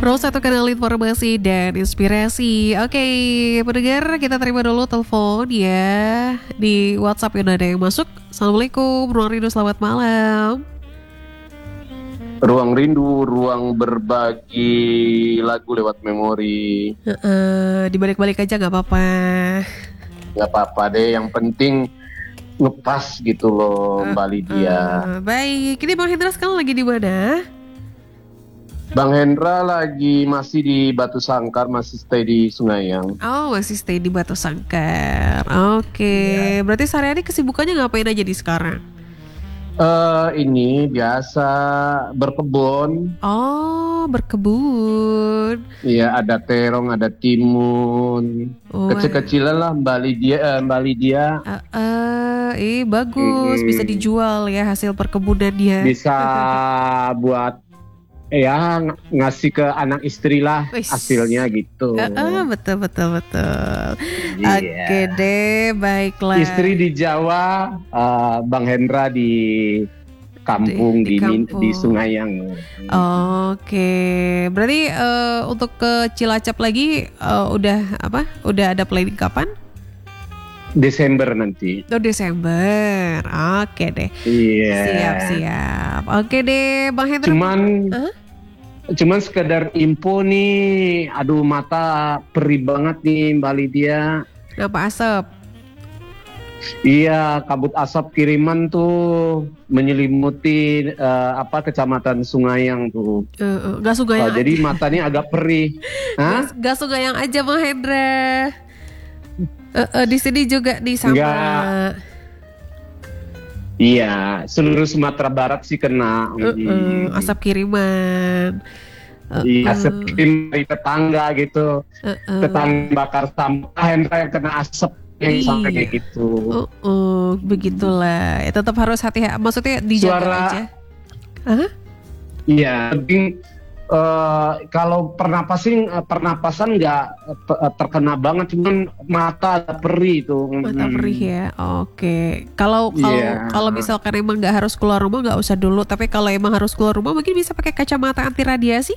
Pro satu kanal informasi dan inspirasi. Oke, pendengar, kita terima dulu telepon ya. Di WhatsApp yang ada yang masuk. Assalamualaikum, Ruang Rindu, selamat malam. Ruang rindu, ruang berbagi lagu lewat memori. Dibalik-balik aja gak apa-apa. Gak apa-apa deh, yang penting ngepas gitu loh Mbak Lydia. Baik, ini Bang Hendra sekarang lagi di mana? Bang Hendra lagi masih di Batu Sangkar, masih stay di Sungaiang. Oh, masih stay di Batu Sangkar. Oke, berarti sehari-hari kesibukannya ngapain aja di sekarang? Ini biasa berkebun. Oh, berkebun. Iya, ada terong, ada timun. Kecil-kecilan lah Mbak Lydia. Bagus, bisa dijual ya hasil perkebunannya. Bisa buat ngasih ke anak istri lah hasilnya gitu. Betul. Yeah. Oke deh, baiklah. Istri di Jawa, Bang Hendra di kampung di Sungaiang. Oke, berarti untuk ke Cilacap lagi udah ada planning kapan? Desember nanti. Desember. Oke deh. Iya. Siap. Oke deh, Bang Hendra. Cuman sekedar info nih, aduh mata perih banget nih Mbak Lydia. Kenapa asap? Iya, kabut asap kiriman tuh menyelimuti kecamatan Sungaiang tuh. Gak Sungaiang. Jadi matanya agak perih. Gak Sungaiang aja Bang Hendra. Di sini juga di sama. Enggak. Iya, seluruh Sumatera Barat sih kena. Asap kiriman. Iya, asap kiriman dari tetangga gitu. Tetangga bakar sampah, Hendra yang kena asap yang sampai kayak gitu. Begitulah. Ya, tetap harus hati-hati. Maksudnya dijaga aja. Iya, penting. Kalau pernapasan nggak terkena banget, cuman mata perih itu. Mata perih ya. Oke. Kalau misalkan emang nggak harus keluar rumah nggak usah dulu. Tapi kalau emang harus keluar rumah mungkin bisa pakai kacamata anti radiasi.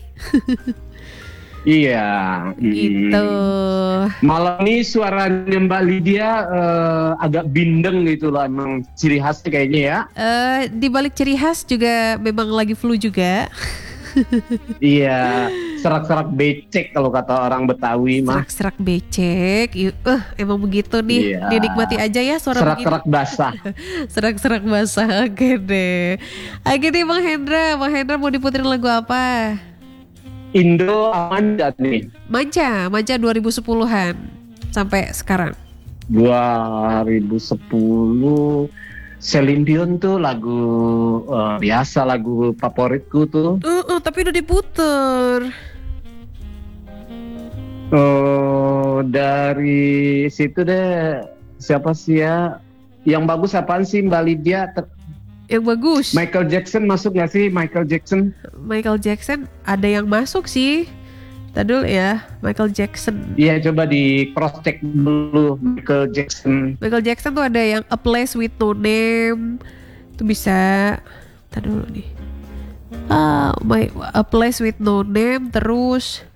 Iya. Gitu. Malam ini suaranya Mbak Lydia agak bindeng gitu lah, emang ciri khasnya kayaknya ya. Di balik ciri khas juga memang lagi flu juga. Iya, serak-serak becek kalau kata orang Betawi mah. Serak-serak becek, emang begitu nih. Iya. Dinikmati aja ya suara serak-serak basah. Serak-serak basah, oke deh. Oke nih Bang Hendra mau diputerin lagu apa? Indo Amanda nih. Manja 2010-an sampai sekarang. 2010. Celine Dion tuh lagu biasa, lagu favoritku tuh. Tapi udah diputer. Dari situ deh. Siapa sih ya? Yang bagus apaan sih Mbak Lydia? Yang bagus. Michael Jackson masuk nggak sih? Michael Jackson ada yang masuk sih. Tadi dulu ya, Michael Jackson. Iya, coba di cross check dulu Michael Jackson. Michael Jackson tuh ada yang A Place with No Name. Itu bisa. Tadi dulu nih. A Place with No Name, terus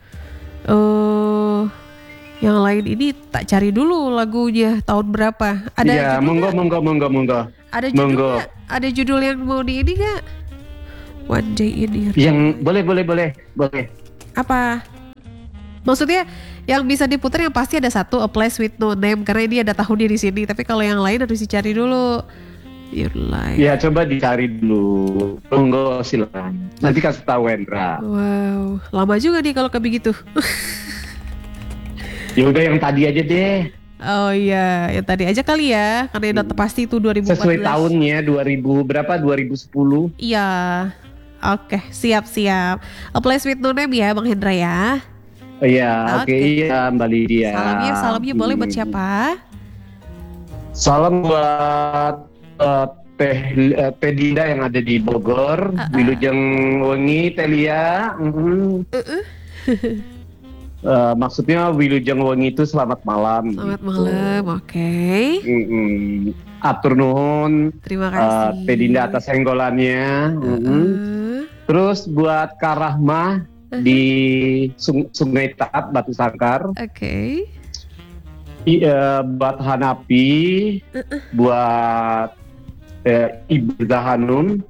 yang lain ini tak cari dulu lagunya tahun berapa. Ada ya, monggo. Ada judul gak? Ada judul yang mau di ini gak? One Day in Your Yang boleh. Apa? Maksudnya yang bisa diputar yang pasti ada satu A Place with No Name karena ini ada tahunnya di sini. Tapi kalau yang lain harus dicari dulu. Your Life. Ya coba dicari dulu. Monggo silakan. Nanti kasih tahu Hendra. Wow, lama juga nih kalau kayak begitu. Ya udah yang tadi aja deh. Oh iya, yang tadi aja kali ya. Karena udah pasti itu 2014. Sesuai tahunnya 2010. Iya. Oke, siap. A Place with No Name ya Bang Hendra ya. Iya, oke. Iya Mbak Lydia. Salamnya boleh buat siapa? Salam buat Teh Dinda yang ada di Bogor, Wilujeng Wengi, Telia. Maksudnya Wilujeng Wengi itu selamat malam. Selamat malam, oke. Atur nuhun. Terima kasih. Teh Dinda atas senggolannya. Terus buat Kak Rahmah di Sungai Taat, Batu Sangkar. Oke. Buat Hanapi, buat Ibu Zahanun,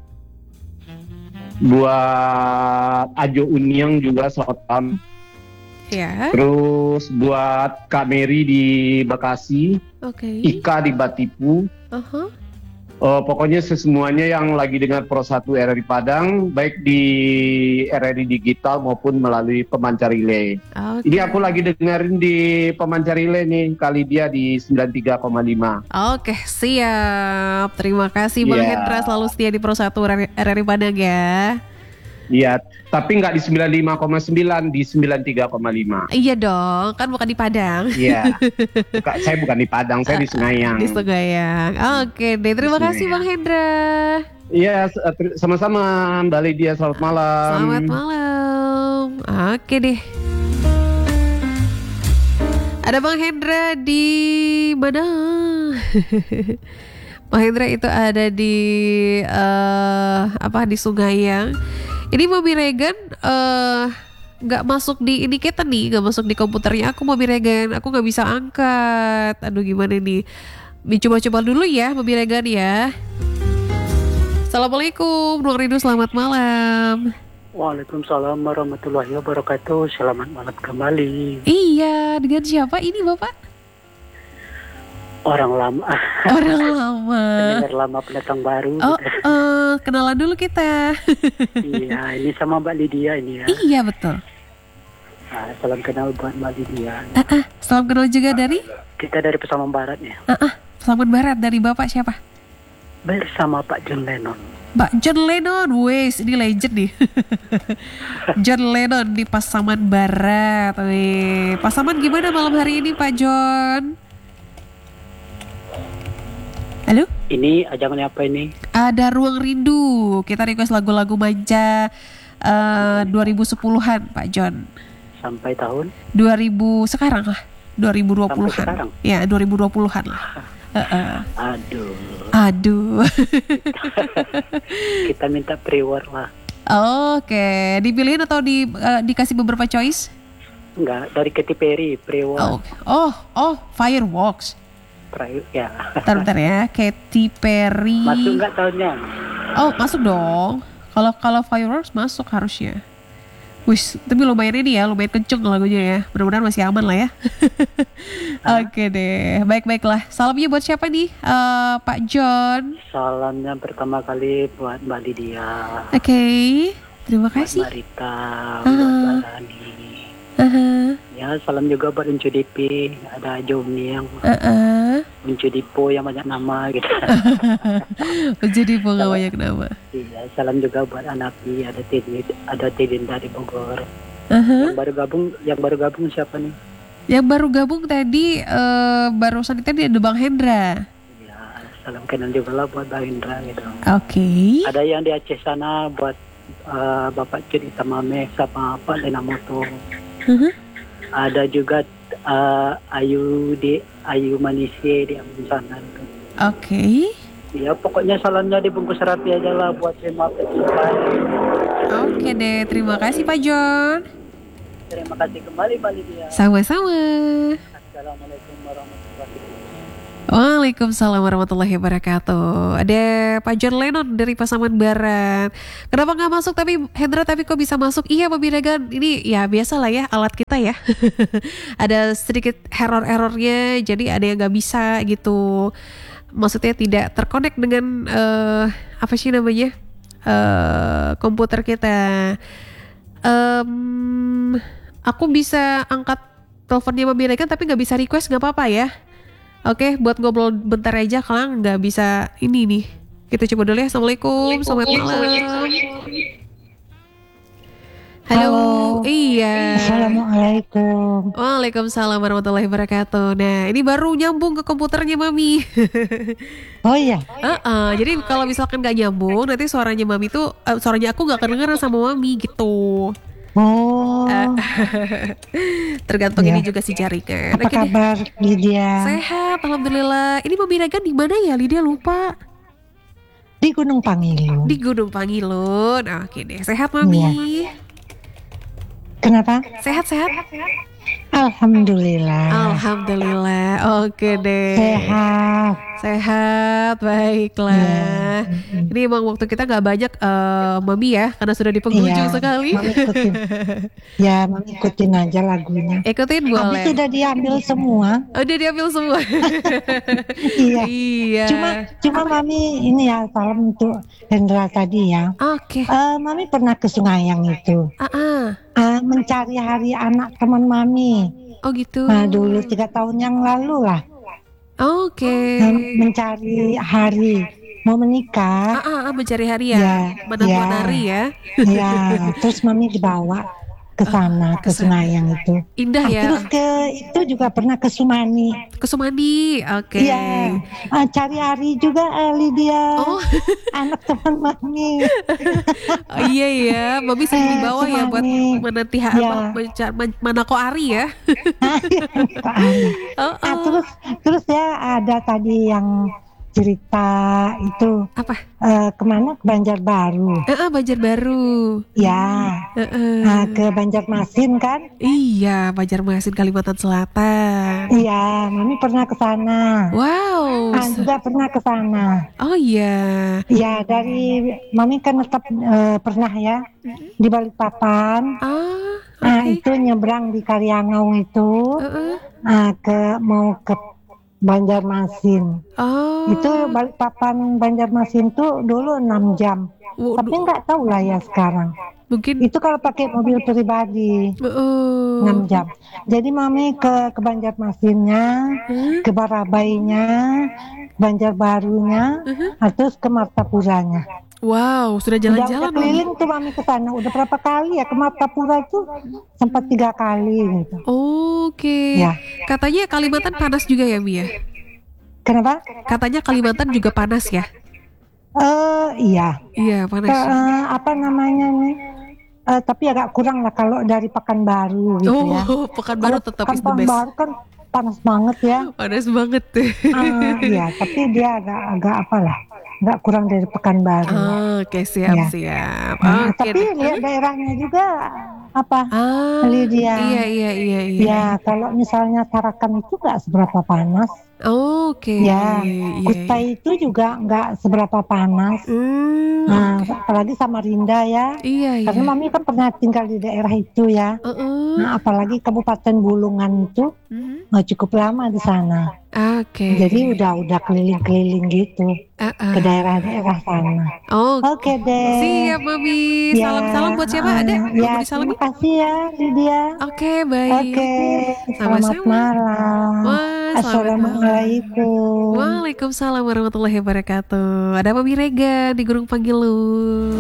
buat Ajo Uniang juga selamat malam. Ya. Terus buat Kak Mary di Bekasi, Ika di Batipu. Pokoknya semuanya yang lagi dengar Pro 1 RRI Padang, baik di RRI digital maupun melalui pemancar relay. Ini aku lagi dengerin di pemancar relay nih, kali dia di 93,5. Oke, siap. Terima kasih Bang Hendra, selalu setia di Pro 1 RRI Padang ya. Iya, tapi nggak di 95,9, di 93,5. Iya dong, kan bukan di Padang. Iya, saya bukan di Padang, saya di Sungayang. Di Sungayang. Oke deh, terima kasih Bang Hendra. Iya, sama-sama Mbak Lydia, selamat malam. Selamat malam. Oke deh. Ada Bang Hendra di mana? Bang Hendra itu ada di di Sungayang. Ini Mami Regan nggak masuk di ini kita nih, nggak masuk di komputernya aku Mami Regan, aku nggak bisa angkat. Aduh gimana nih? Coba-coba dulu ya Mami Regan ya. Assalamualaikum, Ruang Rindu, selamat malam. Waalaikumsalam warahmatullahi wabarakatuh. Selamat malam kembali. Iya, dengan siapa ini Bapak? Orang lama. Orang lama. Pendengar lama, pendatang baru. Kenalan dulu kita. Iya, ini sama Mbak Lydia ini ya. Iya betul. Salam kenal buat Mbak Lydia. Salam kenal juga dari? Kita dari Pasaman Barat ya. Pasaman Barat, dari Bapak siapa? Bersama Pak John Lennon. Pak John Lennon, wes ini legend nih. John Lennon di Pasaman Barat. Pasaman gimana malam hari ini Pak John? Halo? Ini ajangannya apa ini? Ada Ruang Rindu. Kita request lagu-lagu manja 2010-an Pak John. Sampai tahun? 2000 sekarang lah. 2020-an. Sampai sekarang? Ya, 2020-an lah. Aduh. Kita minta pre-war lah. Oke, dipilihin atau dikasih beberapa choice? Enggak, dari Katy Perry, pre-war. Oh, Fireworks. Ya. Bentar ya, Katy Perry. Masuk nggak tahunnya? Oh, masuk dong. Kalau Fireworks masuk harusnya. Wih, tapi lumayan ini ya, lumayan kenceng lagunya ya. Mudah-mudahan masih aman lah ya. Oke deh, baiklah. Salamnya buat siapa nih, Pak John? Salamnya pertama kali buat Mbak Lydia. Oke, terima kasih. Mbak Rita, buat Mbak Rani. Ya, salam juga buat Uncu Dipi, ada Jomni yang Uncu Dipo yang banyak nama gitu. Uncu Dipo gak banyak nama. Iya, salam juga buat Anapi, ada Tidin dari Bogor. Yang baru gabung siapa nih? Yang baru gabung tadi barusan tadi ada Bang Hendra. Iya, salam kenal juga lah buat Bang Hendra gitu. Oke. Ada yang di Aceh sana buat Bapak Cudi Tamame sama Pak Lenamoto. Ada juga Ayu Manisi di Ambon sana gitu. Oke. Ya pokoknya salamnya dibungkus rapi aja lah buat semua pecinta. Oke deh, terima kasih Pak John. Terima kasih kembali Mbak Lydia. Sama-sama. Assalamualaikum warahmatullahi wabarakatuh. Waalaikumsalam warahmatullahi wabarakatuh. Ada Pak John Lennon dari Pasaman Barat. Kenapa nggak masuk tapi Hendra, tapi kok bisa masuk? Iya Pak Biragan, ini ya biasa lah ya alat kita ya. Ada sedikit error-errornya, jadi ada yang nggak bisa gitu. Maksudnya tidak terkonek dengan komputer kita. Aku bisa angkat teleponnya Mbak Biragan tapi nggak bisa request, nggak apa-apa ya. Oke, buat ngobrol bentar aja, kalau nggak bisa ini nih. Kita coba dulu ya. Assalamualaikum, selamat malam. Halo. Iya. Assalamualaikum. Waalaikumsalam warahmatullahi wabarakatuh. Nah, ini baru nyambung ke komputernya Mami. Oh iya. Jadi kalau misalkan nggak nyambung, nanti suaranya Mami tuh, suaranya aku nggak kedengeran sama Mami gitu. Oh. Tergantung ini juga si jaringan. Apa kabar Lydia? Sehat, alhamdulillah. Ini Mami Regan di mana ya? Lydia lupa. Di Gunung Pangilun. Di Gunung Pangilun. Oke deh, sehat Mami. Iya. Kenapa? Sehat-sehat? Alhamdulillah. Alhamdulillah. Oke deh. Sehat, baiklah. Ini emang waktu kita nggak banyak, Mami ya, karena sudah di penghujung sekali. Mami ikutin. Mami ikutin aja lagunya. Ikutin boleh. Habis sudah diambil semua. Oh, udah diambil semua. Iya. Cuma Mami ini ya, salam untuk Hendra tadi ya. Oke. Mami pernah ke Sungayang itu. Mencari hari anak teman Mami. Oh gitu. Nah dulu 3 tahun yang lalu lah. Oke. Mencari hari mau menikah. Mencari hari ya. Menentukan hari ya. Iya. Terus Mami dibawa ke sana, ke Sungayang itu. Indah ya. Terus itu juga pernah ke Sumani. Ke Sumani, oke. Iya. Cari hari juga Lydia. Oh. Anak teman Mami. Oh, iya ya, Mami sering dibawa ya buat menanti manako ari ya. Terus ya ada tadi yang cerita itu apa? Kemana? Ke Banjarbaru. Banjarbaru. Ya. Ke Banjarmasin kan? Iya, Banjarmasin Kalimantan Selatan. Iya, Mami pernah ke sana. Wow. Juga pernah ke sana. Oh iya. Ya, dari Mami kan tetap pernah ya di Balikpapan. Itu nyebrang di Karyangau itu. Mau ke Banjarmasin. Itu Balikpapan Banjarmasin tuh dulu 6 jam. Tapi nggak tahu lah ya sekarang. Mungkin itu kalau pakai mobil pribadi 6 jam. Jadi Mami ke Banjarmasinnya, ke Barabainya, Banjarbarunya, terus ke Martapuranya. Wow, sudah jalan-jalan. Udah keliling tuh Mami ke sana. Udah berapa kali ya ke Martapura itu? Sempat 3 kali gitu. Oke. Ya. Katanya Kalimantan panas juga ya, Mia? Kenapa? Katanya Kalimantan juga panas ya? Iya. Iya, panas. Apa namanya nih? Tapi agak kurang lah kalau dari Pekanbaru gitu ya. Pekanbaru tetap is the best. Pekanbaru kan panas banget ya. Panas banget tuh. Iya, tapi dia agak apalah. Nggak kurang dari Pekanbaru. Oke, siap. Tapi lihat daerahnya juga Lydia. Iya. Ya, kalau misalnya Tarakan itu nggak seberapa panas. Oke. Ya, Kutai itu juga nggak seberapa panas. Nah, apalagi Samarinda ya. Iya. Karena Mami kan pernah tinggal di daerah itu ya. Nah, apalagi Kabupaten Bulungan itu cukup lama di sana. Oke. Jadi udah keliling-keliling gitu ke daerah-daerah sana. Oke deh. Siap Mami. Salam-salam buat siapa? Ada? Ya, terima kasih ya Lydia. Oke, baik. Oke. Selamat malam. Assalamualaikum. Waalaikumsalam warahmatullahi wabarakatuh. Ada Mami Rega di Gunung Panggilu.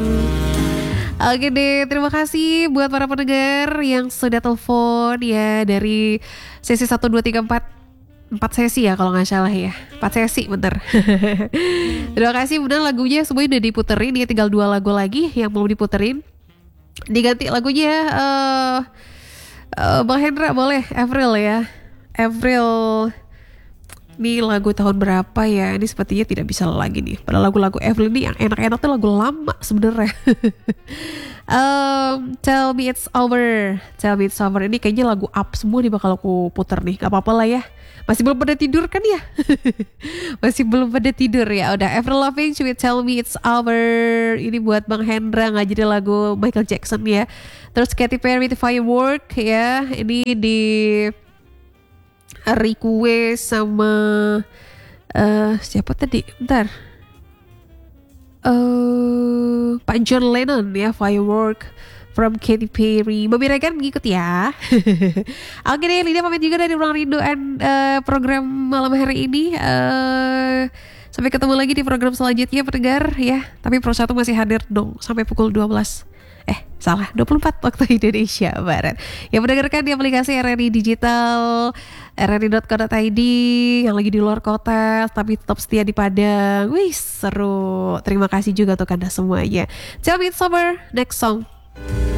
Oke deh, terima kasih buat para pendengar yang sudah telepon ya dari sesi 1, 2, 3, 4 sesi ya kalau nggak salah ya. 4 sesi bener. Terima kasih, bener lagunya semuanya udah diputerin ya, tinggal 2 lagu lagi yang belum diputerin. Diganti lagunya Bang Hendra boleh, April ya. April. Ini lagu tahun berapa ya? Ini sepertinya tidak bisa lagi nih. Padahal lagu-lagu April ini yang enak-enak tuh lagu lama sebenarnya. Tell Me It's Over. Tell Me It's Over. Ini kayaknya lagu up semua nih bakal aku puter nih. Gak apa-apa lah ya. Masih belum pada tidur kan ya? Masih belum pada tidur ya. Udah, Avril Lavigne with Tell Me It's Over. Ini buat Bang Hendra, nggak jadi lagu Michael Jackson ya. Terus Katy Perry with Firework ya. Ini di request sama siapa tadi? Bentar. Pak John Lennon ya, Firework from Katy Perry. Mami Regan ngikut ya. Oke deh, Lydia pamit juga dari Ruang Rindu and program malam hari ini. Sampai ketemu lagi di program selanjutnya pendengar ya. Tapi Pro 1 masih hadir dong sampai pukul 12. Salah, 24 waktu Indonesia Barat. Yang mendengarkan di aplikasi RRI Digital, rri.co.id, yang lagi di luar kota tapi tetap setia di Padang. Wih, seru. Terima kasih juga untuk Anda semuanya. Tell Me It's Over, next song.